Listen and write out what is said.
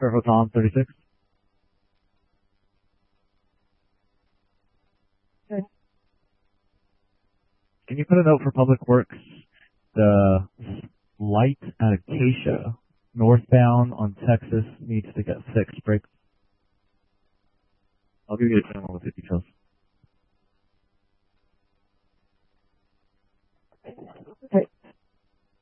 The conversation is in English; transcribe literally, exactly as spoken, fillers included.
Careful, Tom, thirty-six. Okay. Can you put a note for Public Works? The light at Acacia, northbound on Texas, needs to get fixed. Break. I'll give you a channel with the details.